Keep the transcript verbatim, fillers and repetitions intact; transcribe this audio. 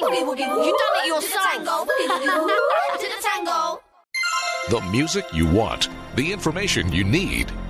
Boogie, woogie, woo. You done it yourself. Tango, boogie, woogie, woo. To the tango. The music you want, the information you need.